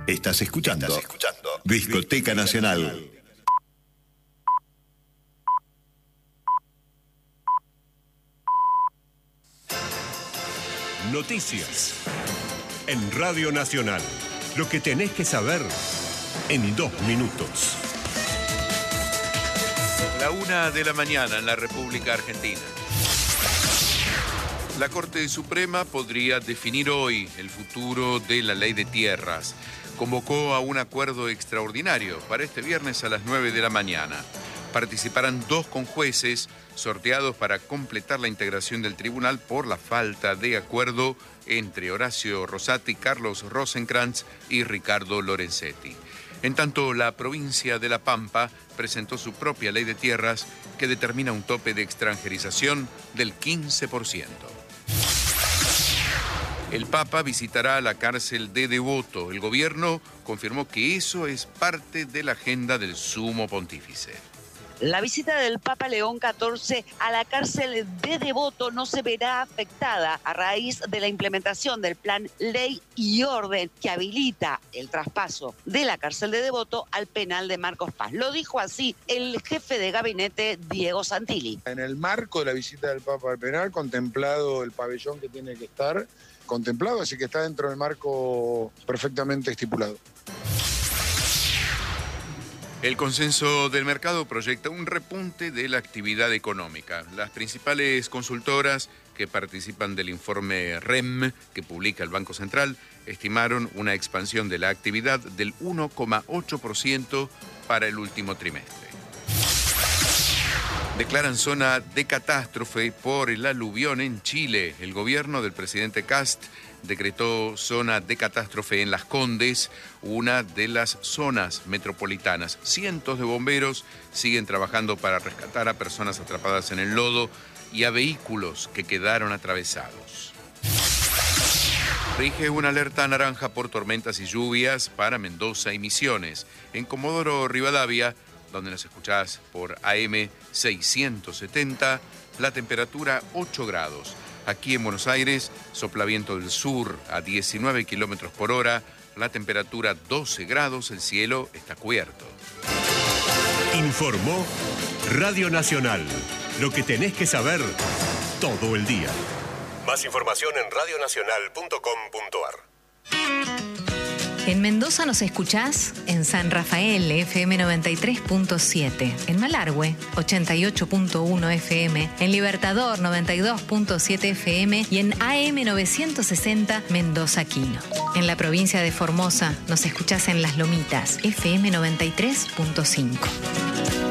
Estás escuchando Discoteca Nacional. Noticias en Radio Nacional. Lo que tenés que saber en 2 minutos. La 1 de la mañana en la República Argentina. La Corte Suprema podría definir hoy el futuro de la ley de tierras. Convocó a un acuerdo extraordinario para este viernes a las 9 de la mañana. Participarán 2 conjueces sorteados para completar la integración del tribunal por la falta de acuerdo entre Horacio Rosati, Carlos Rosenkrantz y Ricardo Lorenzetti. En tanto, la provincia de La Pampa presentó su propia ley de tierras que determina un tope de extranjerización del 15%. El Papa visitará la cárcel de Devoto. El gobierno confirmó que eso es parte de la agenda del Sumo Pontífice. La visita del Papa León XIV a la cárcel de Devoto no se verá afectada a raíz de la implementación del plan Ley y Orden que habilita el traspaso de la cárcel de Devoto al penal de Marcos Paz. Lo dijo así el jefe de gabinete Diego Santilli. En el marco de la visita del Papa al penal, contemplado el pabellón que tiene que estar contemplado, así que está dentro del marco perfectamente estipulado. El consenso del mercado proyecta un repunte de la actividad económica. Las principales consultoras que participan del informe REM que publica el Banco Central estimaron una expansión de la actividad del 1,8% para el último trimestre. Declaran zona de catástrofe por el aluvión en Chile. El gobierno del presidente Kast decretó zona de catástrofe en Las Condes, una de las zonas metropolitanas. Cientos de bomberos siguen trabajando para rescatar a personas atrapadas en el lodo y a vehículos que quedaron atravesados. Rige una alerta naranja por tormentas y lluvias para Mendoza y Misiones. En Comodoro Rivadavia, donde nos escuchás por AM 670, la temperatura 8 grados. Aquí en Buenos Aires sopla viento del sur a 19 kilómetros por hora, la temperatura 12 grados, el cielo está cubierto. Informó Radio Nacional. Lo que tenés que saber todo el día. Más información en radionacional.com.ar. En Mendoza nos escuchás en San Rafael, FM 93.7, en Malargüe, 88.1 FM, en Libertador, 92.7 FM y en AM 960 Mendoza Quino. En la provincia de Formosa nos escuchás en Las Lomitas, FM 93.5.